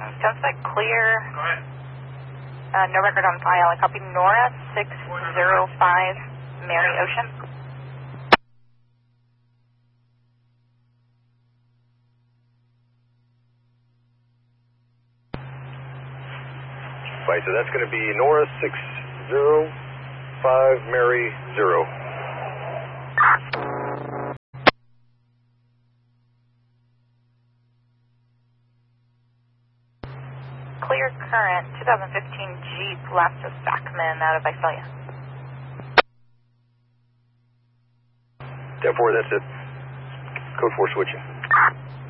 Sounds like clear. Go ahead. No record on file. I copy Nora 605 Mary Ocean. Right, so that's going to be Nora 605 Mary 0. Clear current, 2015 Jeep Lexus Bachman out of Visalia. 10-4, that's it. Code 4 switching.